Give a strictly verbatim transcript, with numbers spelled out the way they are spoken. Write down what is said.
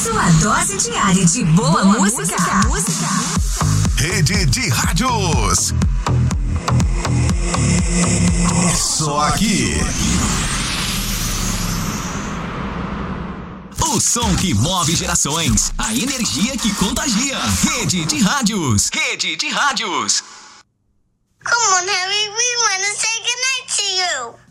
Sua dose diária de boa, boa música. música. música. Rede de Rádios. É só aqui. O som que move gerações. A energia que contagia. Rede de Rádios. Rede de Rádios. Come on, Harry. We want to say goodnight to you.